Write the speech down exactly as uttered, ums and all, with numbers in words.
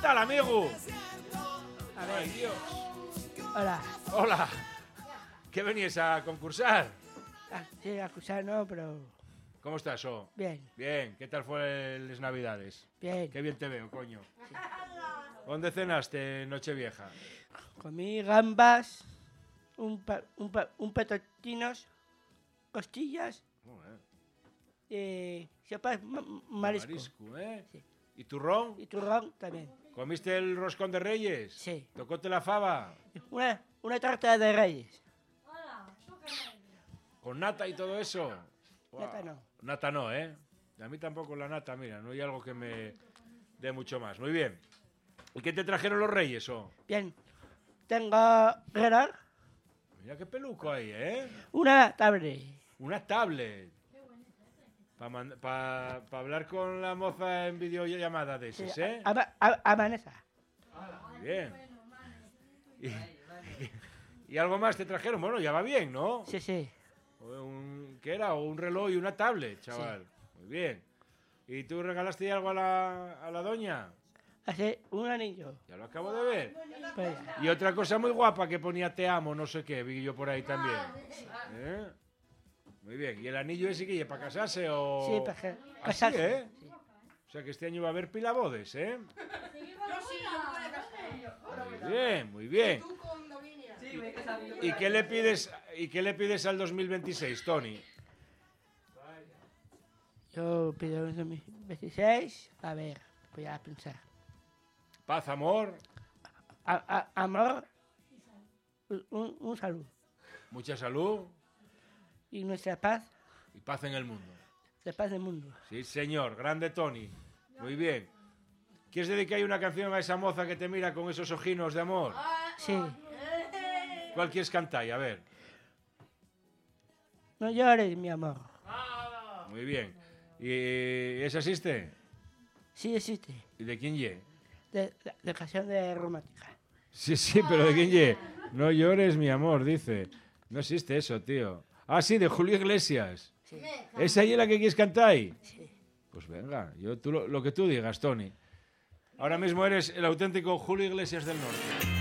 tal, amigo? A ver. Ay, Dios. Hola. Hola. ¿Qué venías a concursar? Ah, sí, a acusar no, pero... ¿Cómo estás, oh? Bien, Bien. ¿Qué tal fue las Navidades? bien. Qué bien te veo, coño. ¿Dónde cenaste Nochevieja? Comí gambas, un, pa, un, pa, un petotinos, costillas, Joder, eh, sopas ma- marisco. marisco, ¿eh? Sí. ¿Y turrón? Y turrón también. ¿Comiste el roscón de Reyes? Sí. ¿Tocóte la fava? Una, una tarta de reyes. ¿Con nata y todo eso? Buah. Nata no. Nata no, ¿eh? A mí tampoco la nata, mira, no hay algo que me dé mucho más. Muy bien. ¿Y qué te trajeron los Reyes, oh? Bien. Tengo reloj, Mira qué peluco hay, ¿eh? una tablet. Una tablet. Para pa, pa hablar con la moza en videollamada de Sí, esas, ¿eh? a, a, a, a Vanessa. Muy bien. Y, y algo más te trajeron. Bueno, ya va bien, ¿no? Sí, sí. Un, ¿Qué era? Un reloj y una tablet, chaval. Muy bien. ¿Y tú regalaste algo a la, a la doña? Hace un anillo. Ya lo acabo de ver. Pues, Y otra cosa muy guapa que ponía te amo, no sé qué, vi yo por ahí también. ¿Eh? Muy bien. ¿Y el anillo ese que para casarse o...? sí, para que- ¿Ah, sí, casarse. eh? Sí. O sea que este año va a haber pilabodes, ¿eh? Muy bien, muy bien. ¿Y qué le pides, y qué le pides al dos mil veintiséis, Tony? Yo pido un dos mil veintiséis. A ver, voy a pensar. Paz, amor, A, a, amor, un, un saludo. mucha salud Y nuestra paz, y paz en el mundo. la paz del mundo. Sí, señor. Grande Tony. Muy bien. ¿Quieres dedicar una canción a esa moza que te mira con esos ojinos de amor? Sí. ¿Cuál quieres cantar? A ver. No llores, mi amor. Muy bien. ¿Y esa existe? Sí existe. ¿Y de quién ye? De, de, de canción de romántica. Sí, sí, pero ¿de quién ye? No llores, mi amor, dice. No existe eso, tío. Ah, sí, de Julio Iglesias. Sí. ¿Esa es la que quieres cantar ahí? Sí. Pues venga, yo, tú, lo, lo que tú digas, Tony. Ahora mismo eres el auténtico Julio Iglesias del Norte.